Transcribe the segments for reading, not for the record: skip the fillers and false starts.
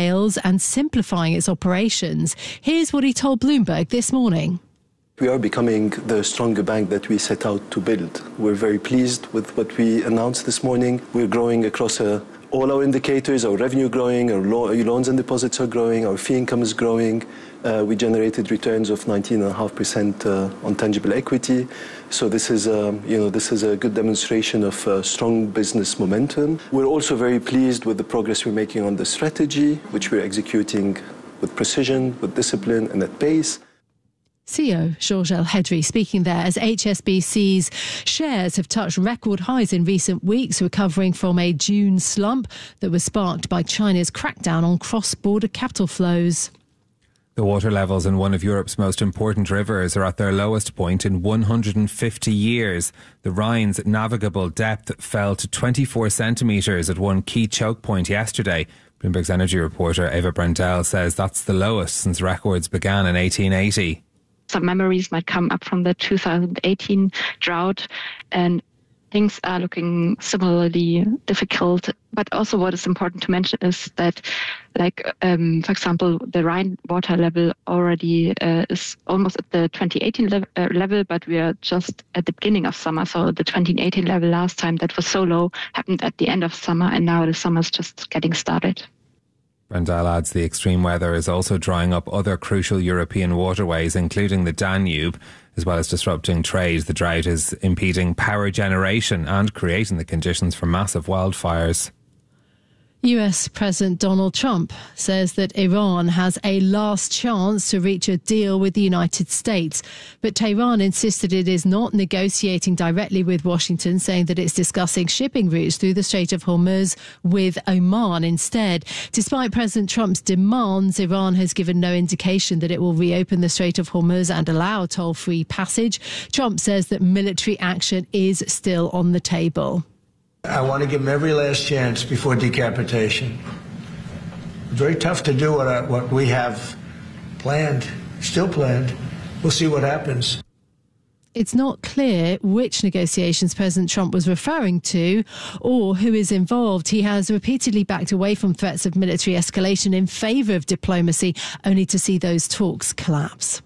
sales and simplifying its operations. Here's what he told Bloomberg this morning. We are becoming the stronger bank that we set out to build. We're very pleased with what we announced this morning. We're growing across all our indicators, our revenue growing, our loans and deposits are growing, our fee income is growing. We generated returns of 19.5% on tangible equity. So this is a good demonstration of strong business momentum. We're also very pleased with the progress we're making on the strategy, which we're executing with precision, with discipline and at pace. CEO Georges El-Hedri speaking there as HSBC's shares have touched record highs in recent weeks, recovering from a June slump that was sparked by China's crackdown on cross-border capital flows. The water levels in one of Europe's most important rivers are at their lowest point in 150 years. The Rhine's navigable depth fell to 24 centimetres at one key choke point yesterday. Bloomberg's energy reporter Eva Brendel says that's the lowest since records began in 1880. Some memories might come up from the 2018 drought, and things are looking similarly difficult. But also what is important to mention is that, for example, the Rhine water level already is almost at the 2018 level, but we are just at the beginning of summer. So the 2018 level last time that was so low happened at the end of summer, and now the summer is just getting started. Brendel adds the extreme weather is also drying up other crucial European waterways, including the Danube. As well as disrupting trade, the drought is impeding power generation and creating the conditions for massive wildfires. US President Donald Trump says that Iran has a last chance to reach a deal with the United States. But Tehran insisted it is not negotiating directly with Washington, saying that it's discussing shipping routes through the Strait of Hormuz with Oman instead. Despite President Trump's demands, Iran has given no indication that it will reopen the Strait of Hormuz and allow toll-free passage. Trump says that military action is still on the table. I want to give them every last chance before decapitation. It's very tough to do what we have planned, still planned. We'll see what happens. It's not clear which negotiations President Trump was referring to or who is involved. He has repeatedly backed away from threats of military escalation in favour of diplomacy, only to see those talks collapse.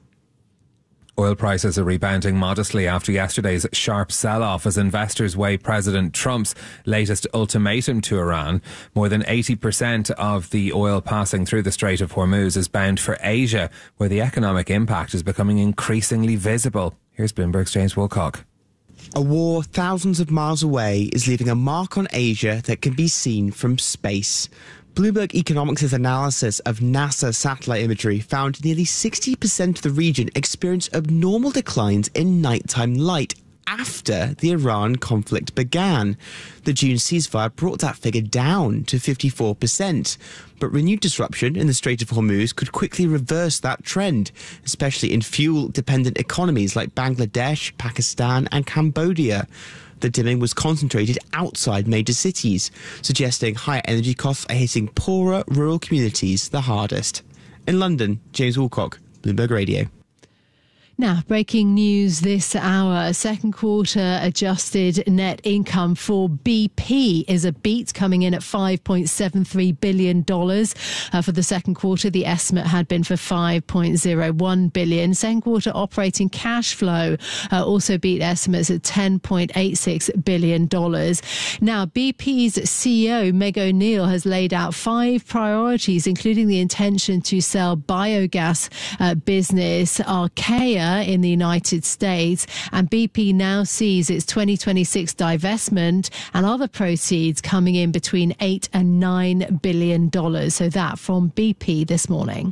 Oil prices are rebounding modestly after yesterday's sharp sell-off as investors weigh President Trump's latest ultimatum to Iran. More than 80% of the oil passing through the Strait of Hormuz is bound for Asia, where the economic impact is becoming increasingly visible. Here's Bloomberg's James Woolcock. A war thousands of miles away is leaving a mark on Asia that can be seen from space. Bloomberg Economics' analysis of NASA satellite imagery found nearly 60% of the region experienced abnormal declines in nighttime light after the Iran conflict began. The June ceasefire brought that figure down to 54%. But renewed disruption in the Strait of Hormuz could quickly reverse that trend, especially in fuel-dependent economies like Bangladesh, Pakistan and Cambodia. The dimming was concentrated outside major cities, suggesting higher energy costs are hitting poorer rural communities the hardest. In London, James Woolcock, Bloomberg Radio. Now, breaking news this hour. Second quarter adjusted net income for BP is a beat, coming in at $5.73 billion. For the second quarter, the estimate had been for $5.01 billion. Second quarter operating cash flow also beat estimates at $10.86 billion. Now, BP's CEO, Meg O'Neill, has laid out 5 priorities, including the intention to sell biogas business Archaea in the United States, and BP now sees its 2026 divestment and other proceeds coming in between $8 and $9 billion. So that from BP this morning.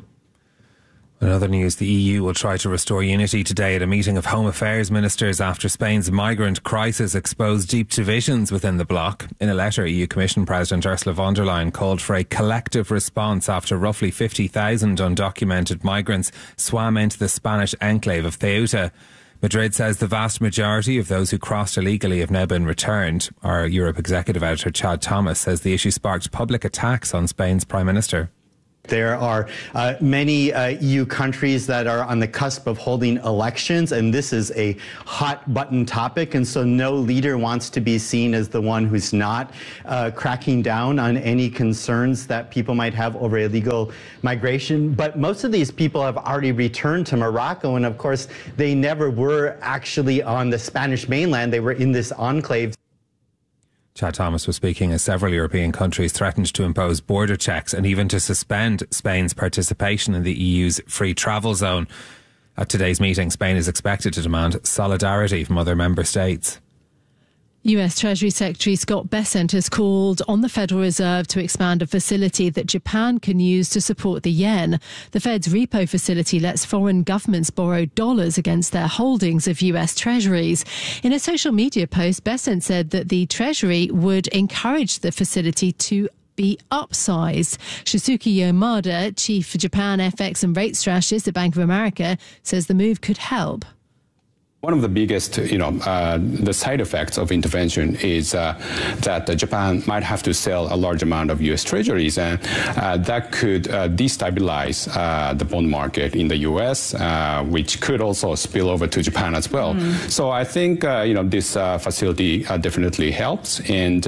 In other news, the EU will try to restore unity today at a meeting of Home Affairs ministers after Spain's migrant crisis exposed deep divisions within the bloc. In a letter, EU Commission President Ursula von der Leyen called for a collective response after roughly 50,000 undocumented migrants swam into the Spanish enclave of Ceuta. Madrid says the vast majority of those who crossed illegally have now been returned. Our Europe executive editor Chad Thomas says the issue sparked public attacks on Spain's Prime Minister. There are many EU countries that are on the cusp of holding elections, and this is a hot button topic, and so no leader wants to be seen as the one who's not cracking down on any concerns that people might have over illegal migration. But most of these people have already returned to Morocco, and of course they never were actually on the Spanish mainland. They were in this enclave. Chad Thomas was speaking as several European countries threatened to impose border checks and even to suspend Spain's participation in the EU's free travel zone. At today's meeting, Spain is expected to demand solidarity from other member states. US Treasury Secretary Scott Bessent has called on the Federal Reserve to expand a facility that Japan can use to support the yen. The Fed's repo facility lets foreign governments borrow dollars against their holdings of US Treasuries. In a social media post, Bessent said that the Treasury would encourage the facility to be upsized. Shisuke Yamada, Chief Japan FX and Rate Strategist at Bank of America, says the move could help. One of the biggest, the side effects of intervention is that Japan might have to sell a large amount of U.S. treasuries, and that could destabilize the bond market in the U.S., which could also spill over to Japan as well. So I think, this facility definitely helps, and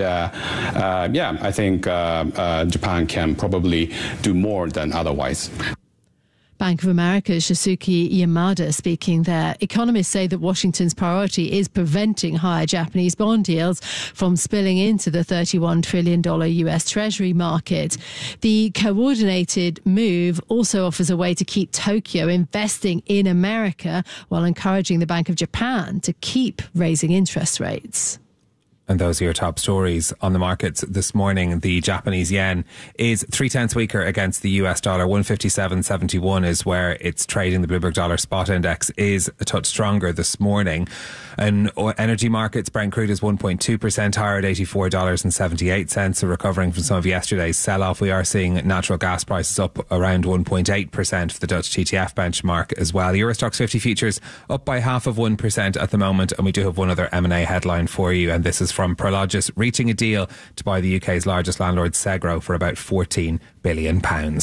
I think Japan can probably do more than otherwise. Bank of America's Shisuke Yamada speaking there. Economists say that Washington's priority is preventing higher Japanese bond yields from spilling into the $31 trillion US Treasury market. The coordinated move also offers a way to keep Tokyo investing in America while encouraging the Bank of Japan to keep raising interest rates. And those are your top stories on the markets this morning. The Japanese yen is 0.3 weaker against the US dollar. 157.71 is where it's trading. The Bloomberg Dollar Spot Index is a touch stronger this morning. And energy markets, Brent crude is 1.2% higher at $84.78. So recovering from some of yesterday's sell-off. We are seeing natural gas prices up around 1.8% for the Dutch TTF benchmark as well. Eurostoxx 50 futures up by 0.5% at the moment. And we do have one other M&A headline for you. And this is from Prologis, reaching a deal to buy the UK's largest landlord, Segro, for about £14 billion.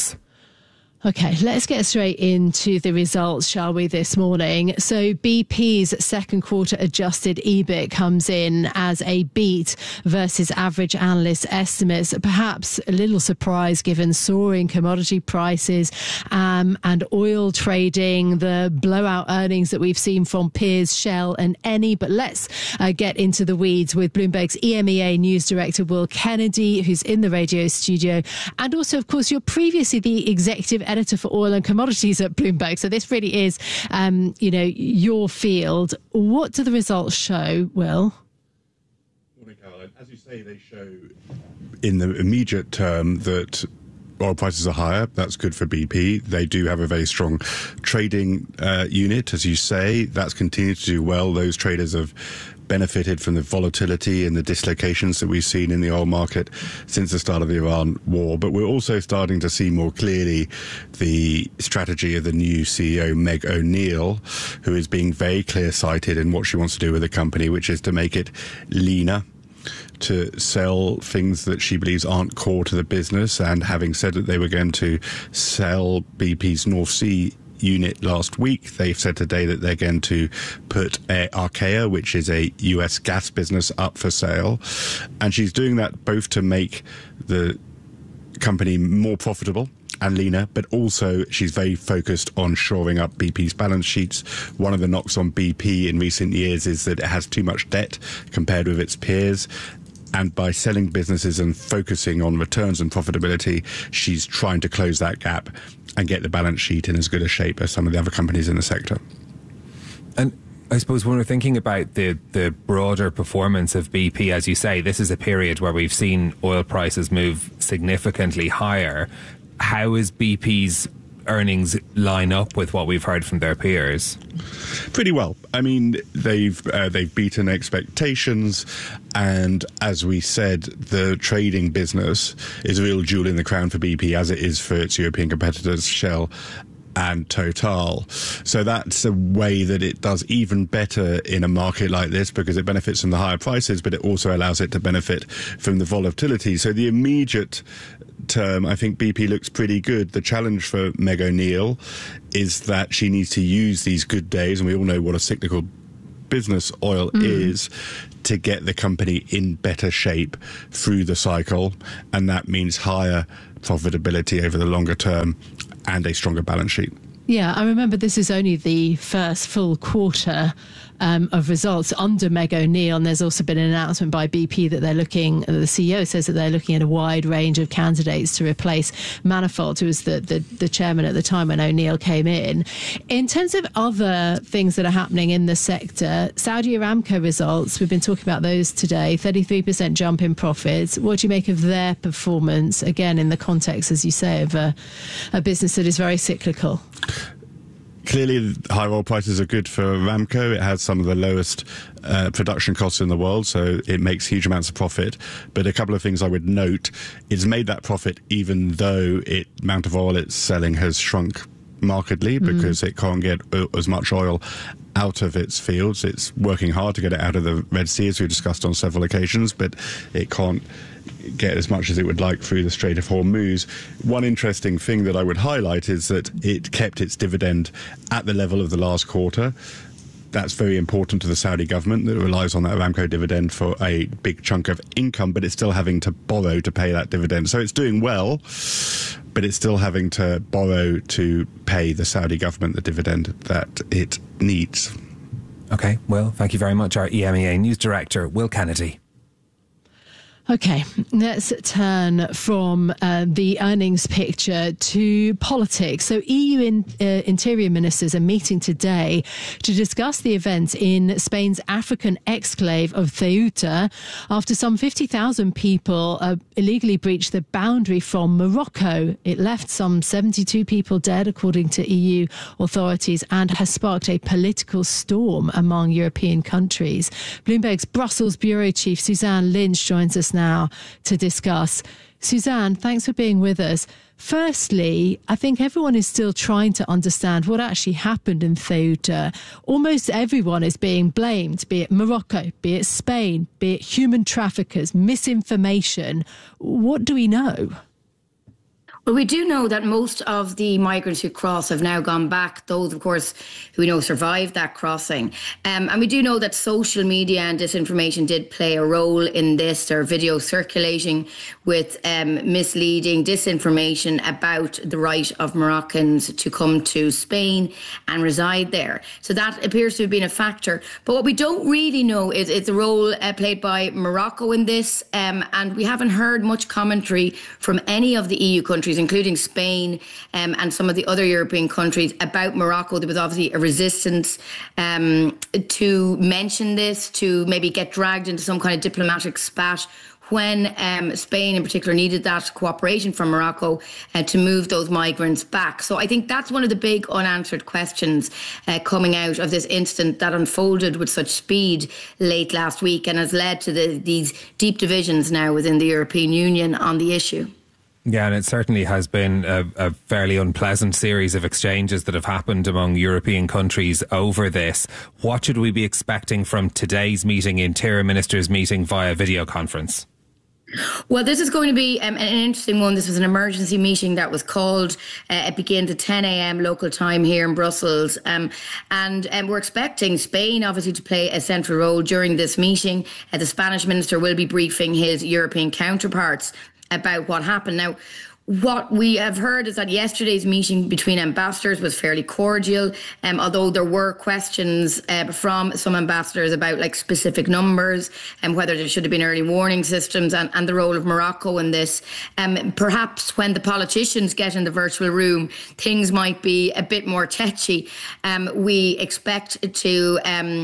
OK, let's get straight into the results, shall we, this morning. So BP's second quarter adjusted EBIT comes in as a beat versus average analyst estimates. Perhaps a little surprise given soaring commodity prices and oil trading, the blowout earnings that we've seen from peers Shell and Eni. But let's get into the weeds with Bloomberg's EMEA news director, Will Kennedy, who's in the radio studio. And also, of course, you're previously the executive editor for oil and commodities at Bloomberg. So this really is, your field. What do the results show, Will? Morning, Caroline. As you say, they show in the immediate term that oil prices are higher. That's good for BP. They do have a very strong trading unit, as you say. That's continued to do well. Those traders have benefited from the volatility and the dislocations that we've seen in the oil market since the start of the Iran war. But we're also starting to see more clearly the strategy of the new CEO, Meg O'Neill, who is being very clear-sighted in what she wants to do with the company, which is to make it leaner, to sell things that she believes aren't core to the business. And having said that they were going to sell BP's North Sea unit last week, they've said today that they're going to put Archaea, which is a US gas business, up for sale. And she's doing that both to make the company more profitable and leaner, but also she's very focused on shoring up BP's balance sheets. One of the knocks on BP in recent years is that it has too much debt compared with its peers. And by selling businesses and focusing on returns and profitability, she's trying to close that gap and get the balance sheet in as good a shape as some of the other companies in the sector. And I suppose when we're thinking about the broader performance of BP, as you say, this is a period where we've seen oil prices move significantly higher. How is BP's earnings line up with what we've heard from their peers? Pretty well. I mean, they've beaten expectations, and as we said, the trading business is a real jewel in the crown for BP, as it is for its European competitors, Shell and Total. So that's a way that it does even better in a market like this, because it benefits from the higher prices, but it also allows it to benefit from the volatility. So the immediate term, I think BP looks pretty good. The challenge for Meg O'Neill is that she needs to use these good days, and we all know what a cyclical business oil is, to get the company in better shape through the cycle, and that means higher profitability over the longer term and a stronger balance sheet. Yeah, I remember this is only the first full quarter of results under Meg O'Neill, and there's also been an announcement by BP that they're looking, the CEO says that they're looking at a wide range of candidates to replace Manafort, who was the chairman at the time when O'Neill came in. In terms of other things that are happening in the sector, Saudi Aramco results, we've been talking about those today, 33% jump in profits. What do you make of their performance, again, in the context, as you say, of a business that is very cyclical? Clearly, high oil prices are good for Aramco. It has some of the lowest production costs in the world, so it makes huge amounts of profit. But a couple of things I would note: it's made that profit even though the amount of oil it's selling has shrunk markedly, because it can't get as much oil out of its fields. It's working hard to get it out of the Red Sea, as we discussed on several occasions, but it can't get as much as it would like through the Strait of Hormuz. One interesting thing that I would highlight is that it kept its dividend at the level of the last quarter. That's very important to the Saudi government that relies on that Aramco dividend for a big chunk of income, but it's still having to borrow to pay that dividend. So it's doing well, but it's still having to borrow to pay the Saudi government the dividend that it needs. OK, well, thank you very much. Our EMEA News Director, Will Kennedy. OK, let's turn from the earnings picture to politics. So EU interior ministers are meeting today to discuss the events in Spain's African exclave of Ceuta after some 50,000 people illegally breached the boundary from Morocco. It left some 72 people dead, according to EU authorities, and has sparked a political storm among European countries. Bloomberg's Brussels bureau chief Suzanne Lynch joins us now to discuss. Suzanne, thanks for being with us. Firstly, I think everyone is still trying to understand what actually happened in Ceuta. Almost everyone is being blamed, be it Morocco, be it Spain, be it human traffickers, misinformation. What do we know? Well, we do know that most of the migrants who cross have now gone back, those, of course, who we know survived that crossing. And we do know that social media and disinformation did play a role in this. There are videos circulating with misleading disinformation about the right of Moroccans to come to Spain and reside there. So that appears to have been a factor. But what we don't really know is the role played by Morocco in this. And we haven't heard much commentary from any of the EU countries, including Spain and some of the other European countries, about Morocco. There was obviously a resistance to mention this, to maybe get dragged into some kind of diplomatic spat when Spain in particular needed that cooperation from Morocco to move those migrants back. So I think that's one of the big unanswered questions coming out of this incident that unfolded with such speed late last week and has led to these deep divisions now within the European Union on the issue. Yeah, and it certainly has been a fairly unpleasant series of exchanges that have happened among European countries over this. What should we be expecting from today's meeting, Interior Ministers meeting via video conference? Well, this is going to be an interesting one. This was an emergency meeting that was called. It begins at 10 a.m. local time here in Brussels. And we're expecting Spain, obviously, to play a central role during this meeting. The Spanish minister will be briefing his European counterparts about what happened. Now, what we have heard is that yesterday's meeting between ambassadors was fairly cordial, although there were questions from some ambassadors about specific numbers and whether there should have been early warning systems and the role of Morocco in this. Perhaps when the politicians get in the virtual room, things might be a bit more tetchy. We expect to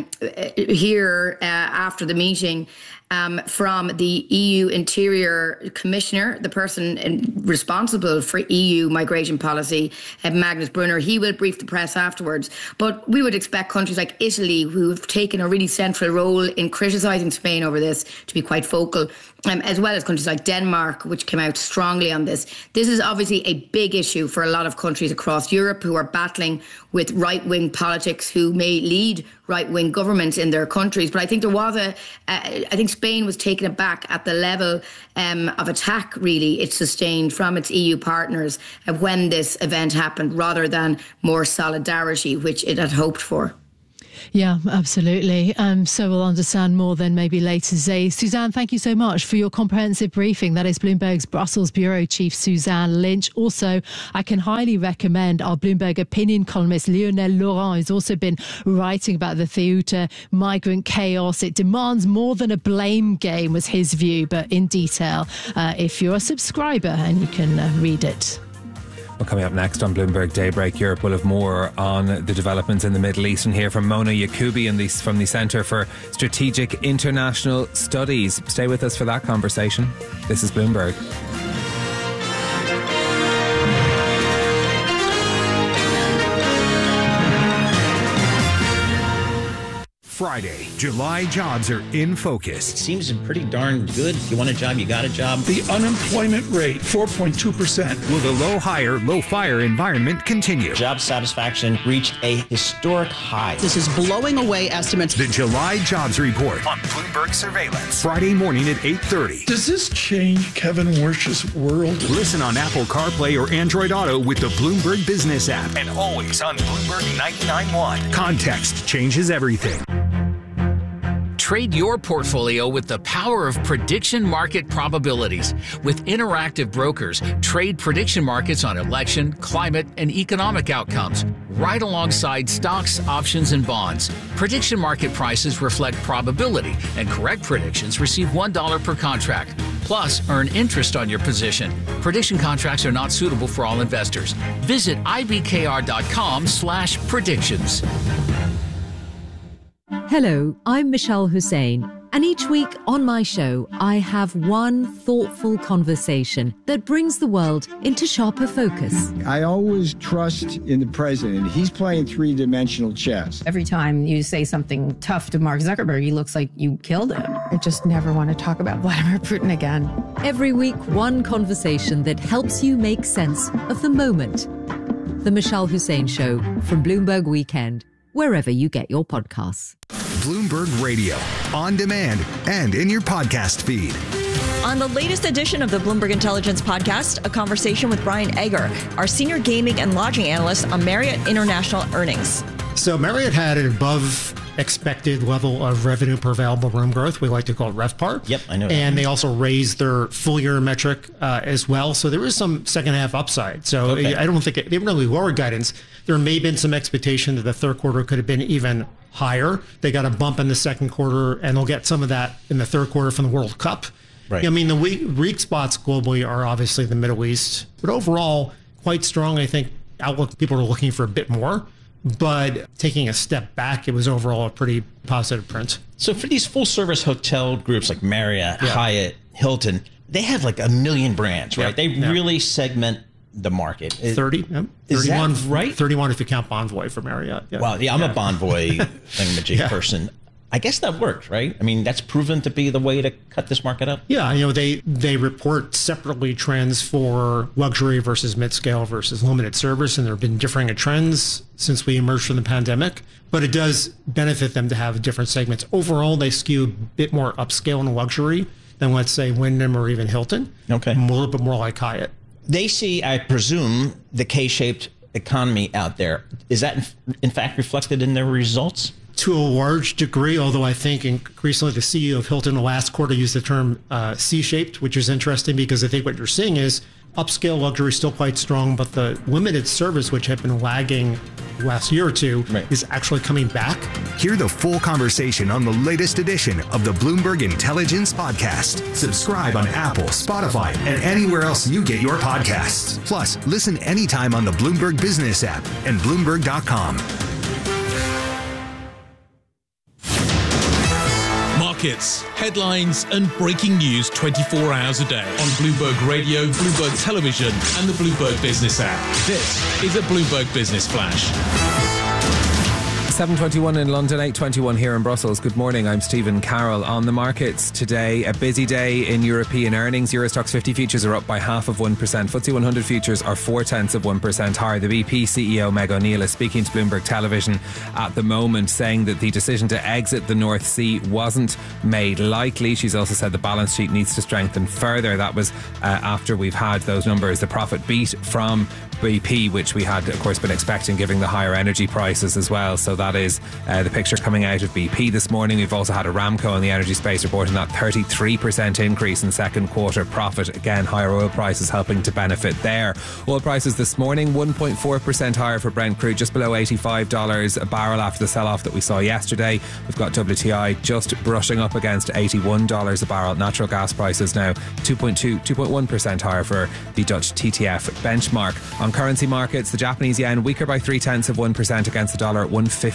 hear after the meeting from the EU Interior Commissioner, the person responsible for EU migration policy, Magnus Brunner. He will brief the press afterwards. But we would expect countries like Italy, who have taken a really central role in criticising Spain over this, to be quite vocal. as well as countries like Denmark, which came out strongly on this. This is obviously a big issue for a lot of countries across Europe who are battling with right-wing politics, who may lead right-wing governments in their countries. But I think there was I think Spain was taken aback at the level of attack, really, it sustained from its EU partners when this event happened, rather than more solidarity, which it had hoped for. Yeah, absolutely. So we'll understand more then maybe later today. Suzanne, thank you so much for your comprehensive briefing. That is Bloomberg's Brussels Bureau Chief Suzanne Lynch. Also, I can highly recommend our Bloomberg opinion columnist Lionel Laurent, who's also been writing about the Ceuta migrant chaos. It demands more than a blame game, was his view, but in detail if you're a subscriber, and you can read it. Well, coming up next on Bloomberg Daybreak Europe, we'll have more on the developments in the Middle East and hear from Mona Yacoubi from the Centre for Strategic International Studies. Stay with us for that conversation. This is Bloomberg. Friday, July jobs are in focus. It seems pretty darn good. If you want a job, you got a job. The unemployment rate, 4.2%. Will the low hire, low fire environment continue? Job satisfaction reached a historic high. This is blowing away estimates. The July jobs report on Bloomberg Surveillance. Friday morning at 8:30. Does this change Kevin Warsh's world? Listen on Apple CarPlay or Android Auto with the Bloomberg Business app. And always on Bloomberg 99.1. Context changes everything. Trade your portfolio with the power of prediction market probabilities. With Interactive Brokers, trade prediction markets on election, climate, and economic outcomes, right alongside stocks, options, and bonds. Prediction market prices reflect probability, and correct predictions receive $1 per contract. Plus, earn interest on your position. Prediction contracts are not suitable for all investors. Visit ibkr.com/predictions. Hello, I'm Michelle Hussein, and each week on my show, I have one thoughtful conversation that brings the world into sharper focus. I always trust in the president. He's playing three-dimensional chess. Every time you say something tough to Mark Zuckerberg, he looks like you killed him. I just never want to talk about Vladimir Putin again. Every week, one conversation that helps you make sense of the moment. The Michelle Hussein Show from Bloomberg Weekend, wherever you get your podcasts. Bloomberg Radio, on demand and in your podcast feed. On the latest edition of the Bloomberg Intelligence Podcast, a conversation with Brian Egger, our senior gaming and lodging analyst on Marriott International earnings. So Marriott had an above expected level of revenue per available room growth. We like to call it RevPAR. Yep, I know. And they also raised their full year metric as well. So there is some second half upside. So okay. I don't think they really lowered guidance. There may have been some expectation that the third quarter could have been even higher. They got a bump in the second quarter, and they'll get some of that in the third quarter from the World Cup. Right. I mean, the weak spots globally are obviously the Middle East, but overall quite strong. I think outlook, people are looking for a bit more. But taking a step back, it was overall a pretty positive print. So for these full service hotel groups like Marriott, Hyatt, Hilton, they have like a million brands, right? They really segment the market. 30, yep. Is 31, that right? 31 if you count Bonvoy for Marriott. Yeah. Wow, I'm a Bonvoy thingamajig person. I guess that worked, right? I mean, that's proven to be the way to cut this market up. Yeah, they report separately trends for luxury versus mid-scale versus limited service, and there have been differing trends since we emerged from the pandemic. But it does benefit them to have different segments. Overall, they skew a bit more upscale and luxury than, let's say, Wyndham or even Hilton. Okay. A little bit more like Hyatt. They see, I presume, the K-shaped economy out there. Is that, in fact, reflected in their results? To a large degree, although I think increasingly the CEO of Hilton the last quarter used the term C-shaped, which is interesting because I think what you're seeing is upscale luxury is still quite strong, but the limited service, which had been lagging the last year or two, is actually coming back. Hear the full conversation on the latest edition of the Bloomberg Intelligence Podcast. Subscribe on Apple, Spotify, and anywhere else you get your podcasts. Plus, listen anytime on the Bloomberg Business app and Bloomberg.com. Markets, headlines, and breaking news 24 hours a day on Bloomberg Radio, Bloomberg Television, and the Bloomberg Business app. This is a Bloomberg Business Flash. 7:21 in London, 8:21 here in Brussels. Good morning, I'm Stephen Carroll. On the markets today, a busy day in European earnings. Eurostoxx 50 futures are up by 0.5%. FTSE 100 futures are 0.4% higher. The BP CEO Meg O'Neill is speaking to Bloomberg Television at the moment, saying that the decision to exit the North Sea wasn't made lightly. She's also said the balance sheet needs to strengthen further. That was after we've had those numbers, the profit beat from BP, which we had of course been expecting given the higher energy prices as well. So that is the picture coming out of BP this morning. We've also had Aramco in the energy space reporting that 33% increase in second quarter profit. Again, higher oil prices helping to benefit there. Oil prices this morning 1.4% higher for Brent crude, just below $85 a barrel after the sell-off that we saw yesterday. We've got WTI just brushing up against $81 a barrel. Natural gas prices now 2.1% higher for the Dutch TTF benchmark. On currency markets, the Japanese yen weaker by 0.3% against the dollar at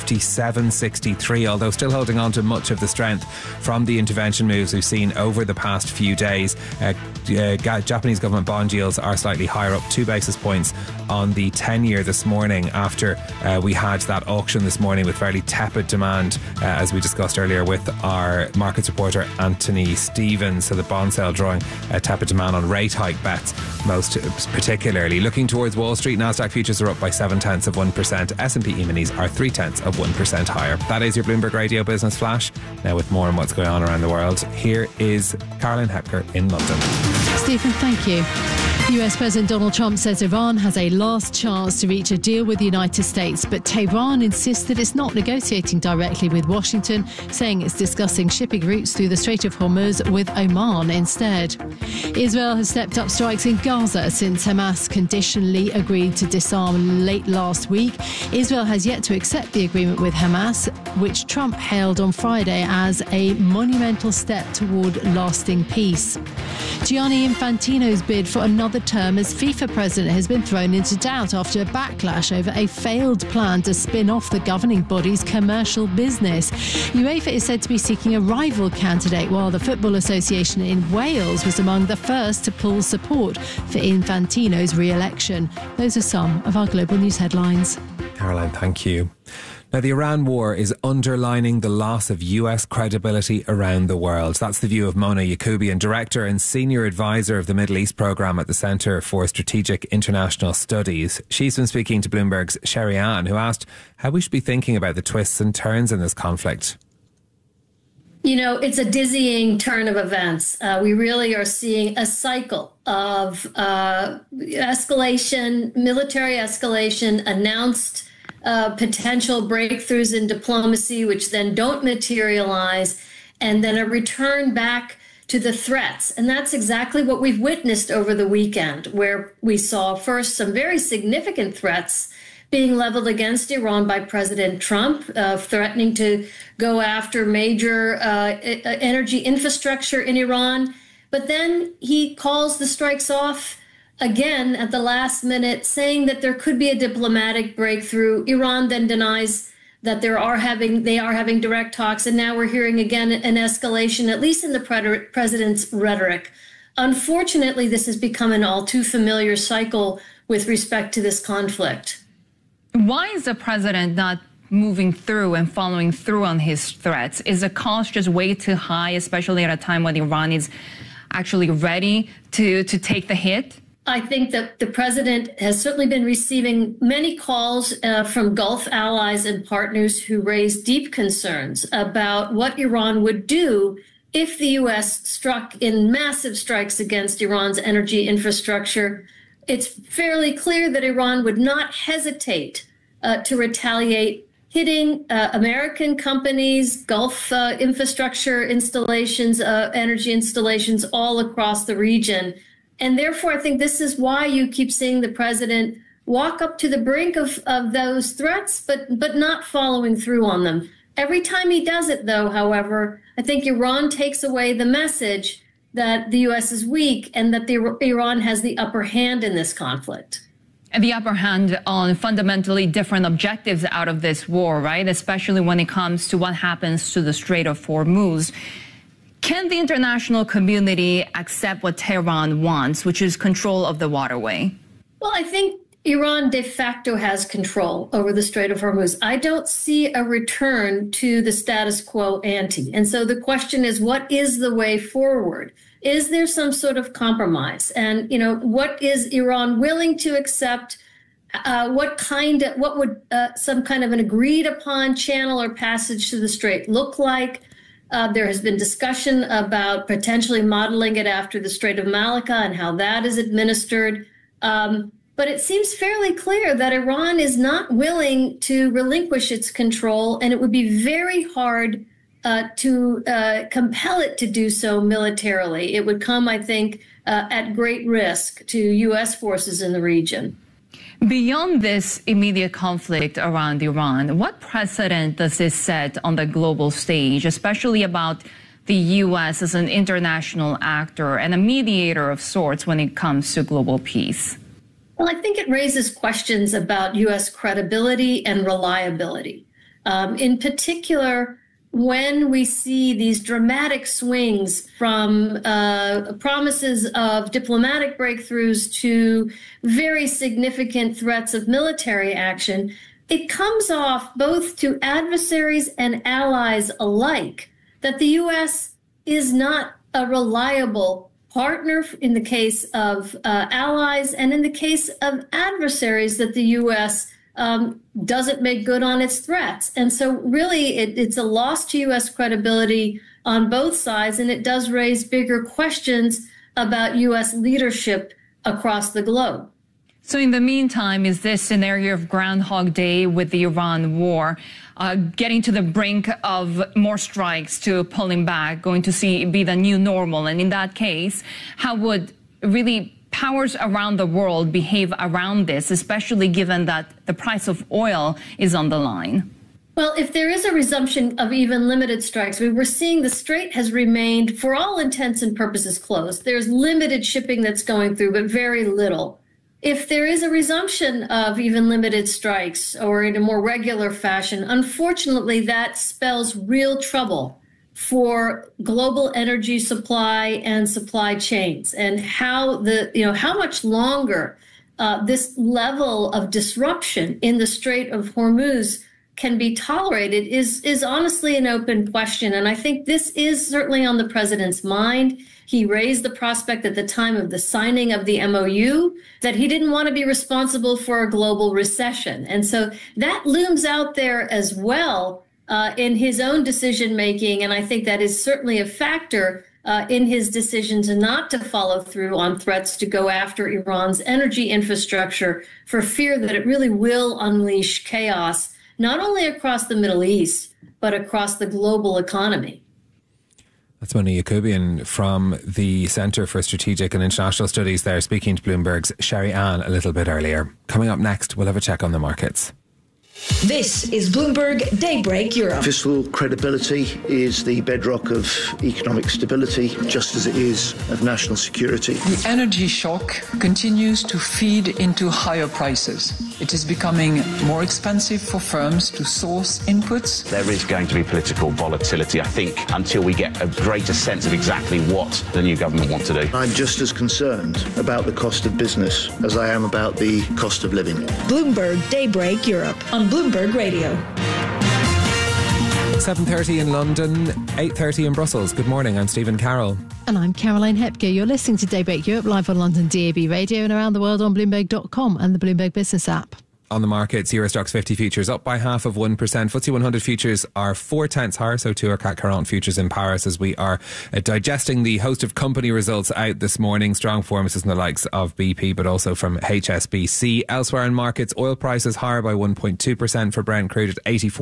157.63, although still holding on to much of the strength from the intervention moves we've seen over the past few days. Japanese government bond yields are slightly higher, up 2 basis points on the 10-year this morning after we had that auction this morning with fairly tepid demand, as we discussed earlier with our markets reporter Anthony Stevens. So the bond sale drawing tepid demand on rate hike bets most particularly. Looking towards Wall Street, Nasdaq futures are up by 0.7%. S&P E-minis are 0.3% higher. That is your Bloomberg Radio Business Flash. Now with more on what's going on around the world, here is Caroline Hepker in London. Stephen, thank you. US President Donald Trump says Iran has a last chance to reach a deal with the United States, but Tehran insists that it's not negotiating directly with Washington, saying it's discussing shipping routes through the Strait of Hormuz with Oman instead. Israel has stepped up strikes in Gaza since Hamas conditionally agreed to disarm late last week. Israel has yet to accept the agreement with Hamas, which Trump hailed on Friday as a monumental step toward lasting peace. Gianni Infantino's bid for another term as FIFA president has been thrown into doubt after a backlash over a failed plan to spin off the governing body's commercial business. UEFA is said to be seeking a rival candidate, while the Football Association in Wales was among the first to pull support for Infantino's re-election. Those are some of our global news headlines. Caroline, thank you. Now, the Iran war is underlining the loss of US credibility around the world. That's the view of Mona Yacoubian, Director and Senior Advisor of the Middle East Programme at the Centre for Strategic International Studies. She's been speaking to Bloomberg's Sherry Ann, who asked how we should be thinking about the twists and turns in this conflict. You know, it's a dizzying turn of events. We really are seeing a cycle of escalation, military escalation, announced potential breakthroughs in diplomacy, which then don't materialize, and then a return back to the threats. And that's exactly what we've witnessed over the weekend, where we saw first some very significant threats being leveled against Iran by President Trump, threatening to go after major energy infrastructure in Iran. But then he calls the strikes off again at the last minute, saying that there could be a diplomatic breakthrough. Iran then denies that they are having direct talks. And now we're hearing again an escalation, at least in the president's rhetoric. Unfortunately, this has become an all too familiar cycle with respect to this conflict. Why is the president not moving through and following through on his threats? Is the cost just way too high, especially at a time when Iran is actually ready to take the hit? I think that the president has certainly been receiving many calls from Gulf allies and partners who raise deep concerns about what Iran would do if the U.S. struck in massive strikes against Iran's energy infrastructure. It's fairly clear that Iran would not hesitate to retaliate, hitting American companies, Gulf infrastructure installations, energy installations all across the region. And therefore, I think this is why you keep seeing the president walk up to the brink of those threats, but not following through on them. Every time he does it, though, however, I think Iran takes away the message that the U.S. is weak and that Iran has the upper hand in this conflict. And the upper hand on fundamentally different objectives out of this war, right? Especially when it comes to what happens to the Strait of Hormuz. Can the international community accept what Tehran wants, which is control of the waterway? Well, I think Iran de facto has control over the Strait of Hormuz. I don't see a return to the status quo ante. And so the question is, what is the way forward? Is there some sort of compromise? And, what is Iran willing to accept? What would some kind of an agreed upon channel or passage to the Strait look like? There has been discussion about potentially modeling it after the Strait of Malacca and how that is administered. But it seems fairly clear that Iran is not willing to relinquish its control, and it would be very hard to compel it to do so militarily. It would come, I think, at great risk to U.S. forces in the region. Beyond this immediate conflict around Iran, what precedent does this set on the global stage, especially about the U.S. as an international actor and a mediator of sorts when it comes to global peace? Well, I think it raises questions about U.S. credibility and reliability. In particular, when we see these dramatic swings from promises of diplomatic breakthroughs to very significant threats of military action, it comes off both to adversaries and allies alike that the U.S. is not a reliable partner in the case of allies, and in the case of adversaries, that the U.S. Doesn't make good on its threats. And so really it's a loss to U.S. credibility on both sides, and it does raise bigger questions about U.S. leadership across the globe. So in the meantime, is this scenario of Groundhog Day with the Iran war getting to the brink of more strikes to pulling back, going to be the new normal? And in that case, how would really powers around the world behave around this, especially given that the price of oil is on the line? Well, if there is a resumption of even limited strikes, we're seeing the Strait has remained, for all intents and purposes, closed. There's limited shipping that's going through, but very little. If there is a resumption of even limited strikes or in a more regular fashion, unfortunately, that spells real trouble for global energy supply and supply chains, and how much longer this level of disruption in the Strait of Hormuz can be tolerated is honestly an open question. And I think this is certainly on the president's mind. He raised the prospect at the time of the signing of the MOU that he didn't want to be responsible for a global recession. And so that looms out there as well in his own decision making. And I think that is certainly a factor in his decision not to follow through on threats to go after Iran's energy infrastructure, for fear that it really will unleash chaos, not only across the Middle East, but across the global economy. That's Mona Yacoubian from the Centre for Strategic and International Studies there, speaking to Bloomberg's Sherry Ann a little bit earlier. Coming up next, we'll have a check on the markets. This is Bloomberg Daybreak Europe. Fiscal credibility is the bedrock of economic stability, just as it is of national security. The energy shock continues to feed into higher prices. It is becoming more expensive for firms to source inputs. There is going to be political volatility, I think, until we get a greater sense of exactly what the new government wants to do. I'm just as concerned about the cost of business as I am about the cost of living. Bloomberg Daybreak Europe on Bloomberg Radio. 7:30 in London, 8:30 in Brussels. Good morning, I'm Stephen Carroll. And I'm Caroline Hepker. You're listening to Daybreak Europe live on London DAB Radio and around the world on Bloomberg.com and the Bloomberg Business app. On the markets, Euro Stoxx 50 futures up by 0.5%. FTSE 100 futures are 4/10 higher, so too are CAC 40 futures in Paris, as we are digesting the host of company results out this morning. Strong performances in the likes of BP, but also from HSBC. Elsewhere in markets, oil prices higher by 1.2% for Brent crude at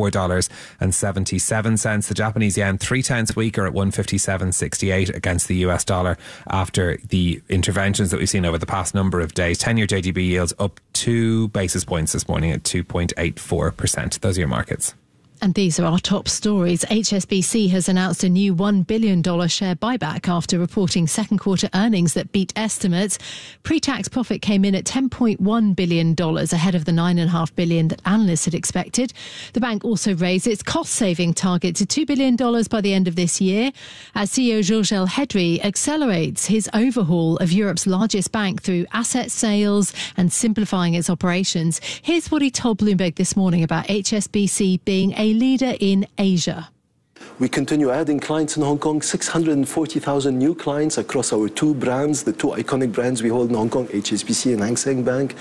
$84.77. The Japanese yen 0.3 weaker at 157.68 against the US dollar after the interventions that we've seen over the past number of days. 10-year JGB yields up 2 basis points this morning at 2.84%. Those are your markets. And these are our top stories. HSBC has announced a new $1 billion share buyback after reporting second quarter earnings that beat estimates. Pre-tax profit came in at $10.1 billion, ahead of the $9.5 billion that analysts had expected. The bank also raised its cost-saving target to $2 billion by the end of this year, as CEO Georges Elhedery accelerates his overhaul of Europe's largest bank through asset sales and simplifying its operations. Here's what he told Bloomberg this morning about HSBC being a leader in Asia. We continue adding clients in Hong Kong, 640,000 new clients across our two brands, the two iconic brands we hold in Hong Kong, HSBC and Hang Seng Bank.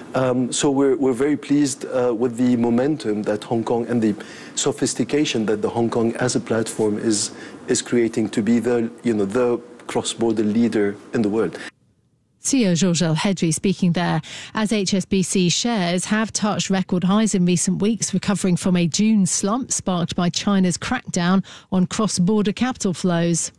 So we're very pleased with the momentum that Hong Kong and the sophistication that the Hong Kong as a platform is creating to be the cross-border leader in the world. CEO Georges Elhedery speaking there as HSBC shares have touched record highs in recent weeks, recovering from a June slump sparked by China's crackdown on cross-border capital flows.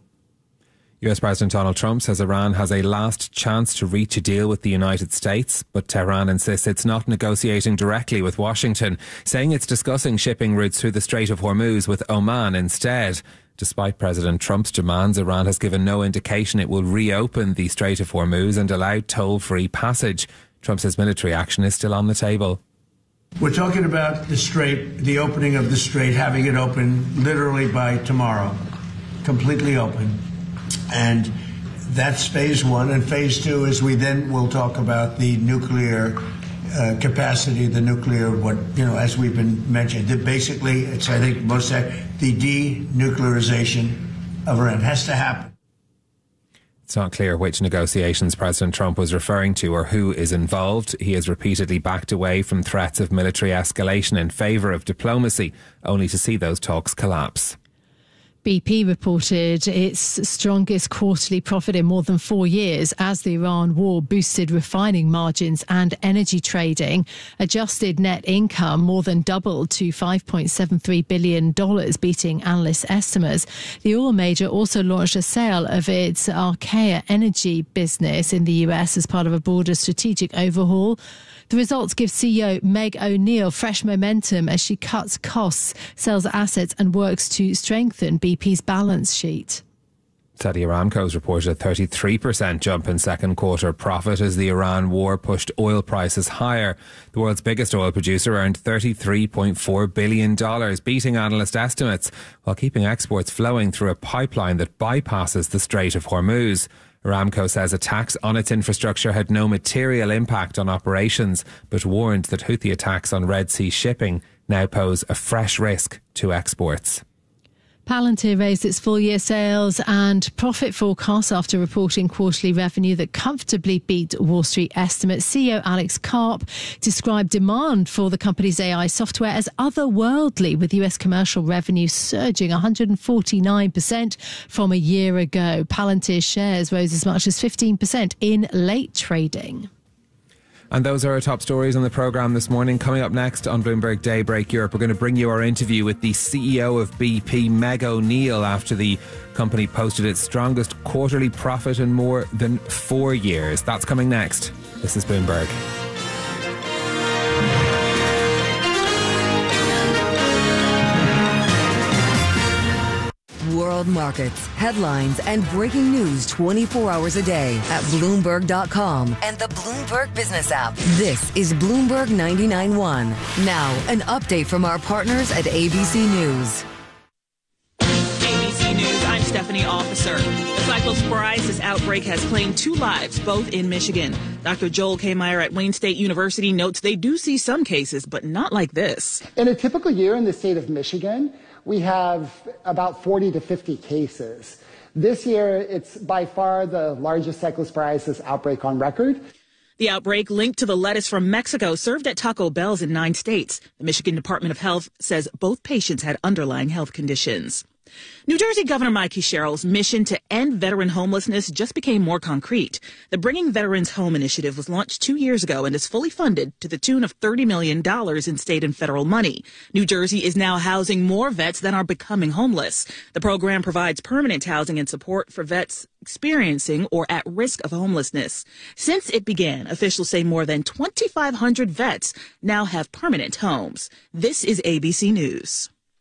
US President Donald Trump says Iran has a last chance to reach a deal with the United States, but Tehran insists it's not negotiating directly with Washington, saying it's discussing shipping routes through the Strait of Hormuz with Oman instead. Despite President Trump's demands, Iran has given no indication it will reopen the Strait of Hormuz and allow toll-free passage. Trump says military action is still on the table. We're talking about the strait, the opening of the strait, having it open literally by tomorrow, completely open. And that's phase one. And phase two is we then will talk about the nuclear capacity, the nuclear, as we've been mentioned. Basically, it's, I think, the denuclearization of Iran has to happen. It's not clear which negotiations President Trump was referring to or who is involved. He has repeatedly backed away from threats of military escalation in favour of diplomacy, only to see those talks collapse. BP reported its strongest quarterly profit in more than 4 years as the Iran war boosted refining margins and energy trading. Adjusted net income more than doubled to $5.73 billion, beating analyst estimates. The oil major also launched a sale of its Archaea energy business in the US as part of a broader strategic overhaul. The results give CEO Meg O'Neill fresh momentum as she cuts costs, sells assets and works to strengthen BP's balance sheet. Saudi Aramco's reported a 33% jump in second quarter profit as the Iran war pushed oil prices higher. The world's biggest oil producer earned $33.4 billion, beating analyst estimates, while keeping exports flowing through a pipeline that bypasses the Strait of Hormuz. Aramco says attacks on its infrastructure had no material impact on operations, but warned that Houthi attacks on Red Sea shipping now pose a fresh risk to exports. Palantir raised its full-year sales and profit forecast after reporting quarterly revenue that comfortably beat Wall Street estimates. CEO Alex Karp described demand for the company's AI software as otherworldly, with US commercial revenue surging 149% from a year ago. Palantir shares rose as much as 15% in late trading. And those are our top stories on the programme this morning. Coming up next on Bloomberg Daybreak Europe, we're going to bring you our interview with the CEO of BP, Meg O'Neill, after the company posted its strongest quarterly profit in more than 4 years. That's coming next. This is Bloomberg. World markets, headlines, and breaking news 24 hours a day at Bloomberg.com and the Bloomberg Business app. This is Bloomberg 99.1. Now, an update from our partners at ABC News. ABC News, I'm Stephanie Officer. The cyclosporiasis outbreak has claimed 2 lives, both in Michigan. Dr. Joel K. Meyer at Wayne State University notes they do see some cases, but not like this. In a typical year in the state of Michigan, we have about 40 to 50 cases. This year, it's by far the largest cyclosporiasis outbreak on record. The outbreak linked to the lettuce from Mexico served at Taco Bell's in 9 states. The Michigan Department of Health says both patients had underlying health conditions. New Jersey Governor Mikey Sherrill's mission to end veteran homelessness just became more concrete. The Bringing Veterans Home initiative was launched 2 years ago and is fully funded to the tune of $30 million in state and federal money. New Jersey is now housing more vets than are becoming homeless. The program provides permanent housing and support for vets experiencing or at risk of homelessness. Since it began, officials say more than 2,500 vets now have permanent homes. This is ABC News.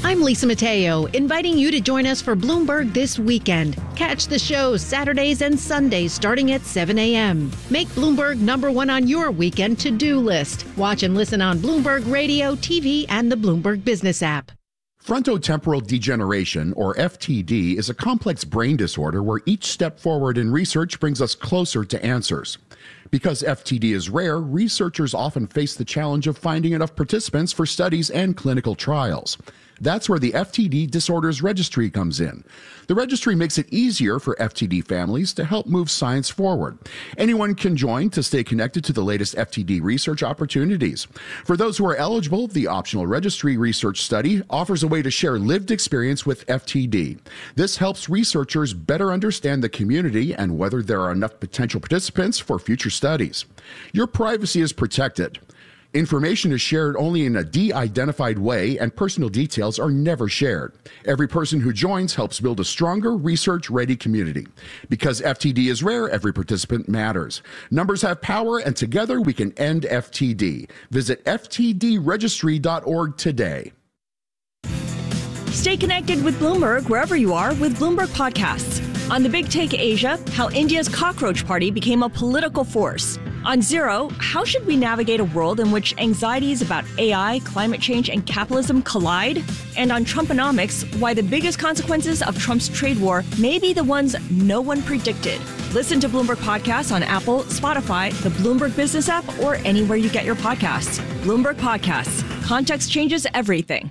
I'm Lisa Mateo, inviting you to join us for Bloomberg This Weekend. Catch the show Saturdays and Sundays starting at 7 a.m. Make Bloomberg #1 on your weekend to-do list. Watch and listen on Bloomberg Radio, TV, and the Bloomberg Business app. Frontotemporal degeneration, or FTD, is a complex brain disorder where each step forward in research brings us closer to answers. Because FTD is rare, researchers often face the challenge of finding enough participants for studies and clinical trials. That's where the FTD Disorders Registry comes in. The registry makes it easier for FTD families to help move science forward. Anyone can join to stay connected to the latest FTD research opportunities. For those who are eligible, the optional registry research study offers a way to share lived experience with FTD. This helps researchers better understand the community and whether there are enough potential participants for future studies. Your privacy is protected. Information is shared only in a de-identified way, and personal details are never shared. Every person who joins helps build a stronger, research-ready community. Because FTD is rare, every participant matters. Numbers have power, and together we can end FTD. Visit ftdregistry.org today. Stay connected with Bloomberg wherever you are with Bloomberg Podcasts. On The Big Take Asia, how India's cockroach party became a political force. On Zero, how should we navigate a world in which anxieties about AI, climate change, and capitalism collide? And on Trumponomics, why the biggest consequences of Trump's trade war may be the ones no one predicted. Listen to Bloomberg Podcasts on Apple, Spotify, the Bloomberg Business app, or anywhere you get your podcasts. Bloomberg Podcasts. Context changes everything.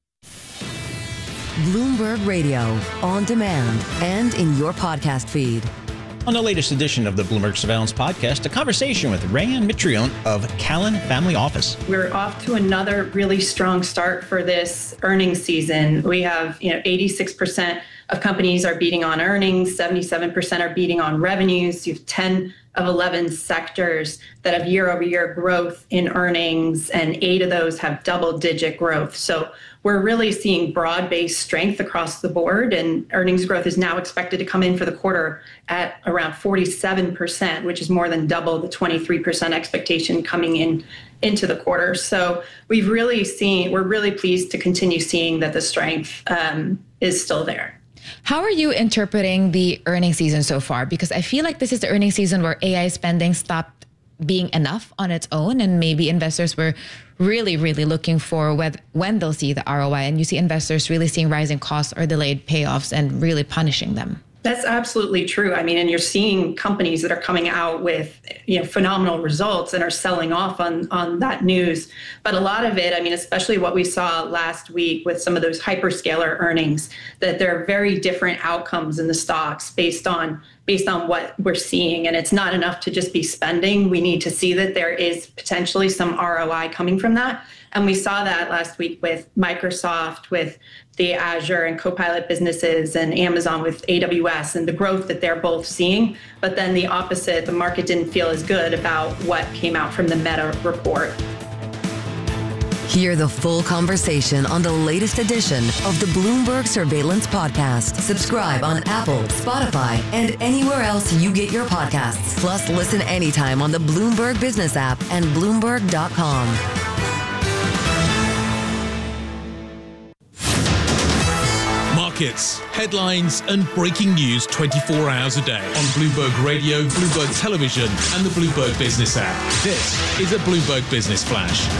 Bloomberg Radio, on demand and in your podcast feed. On the latest edition of the Bloomberg Surveillance Podcast, a conversation with Rayanne Mitrione of Callan Family Office. We're off to another really strong start for this earnings season. We have, 86% of companies are beating on earnings, 77% are beating on revenues. You have 10 of 11 sectors that have year-over-year growth in earnings, and 8 of those have double-digit growth. So we're really seeing broad-based strength across the board, and earnings growth is now expected to come in for the quarter at around 47%, which is more than double the 23% expectation coming into the quarter. So we're really pleased to continue seeing that the strength is still there. How are you interpreting the earnings season so far? Because I feel like this is the earnings season where AI spending stopped being enough on its own, and maybe investors were really, really looking for when they'll see the ROI, and you see investors really seeing rising costs or delayed payoffs and really punishing them. That's absolutely true. I mean, and you're seeing companies that are coming out with, phenomenal results and are selling off on that news. But a lot of it, especially what we saw last week with some of those hyperscaler earnings, that there are very different outcomes in the stocks based on what we're seeing. And it's not enough to just be spending. We need to see that there is potentially some ROI coming from that. And we saw that last week with Microsoft, with the Azure and Copilot businesses, and Amazon with AWS, and the growth that they're both seeing. But then the opposite, the market didn't feel as good about what came out from the Meta report. Hear the full conversation on the latest edition of the Bloomberg Surveillance Podcast. Subscribe on Apple, Spotify, and anywhere else you get your podcasts. Plus, listen anytime on the Bloomberg Business app and Bloomberg.com. Markets, headlines, and breaking news 24 hours a day on Bloomberg Radio, Bloomberg Television, and the Bloomberg Business app. This is a Bloomberg Business Flash.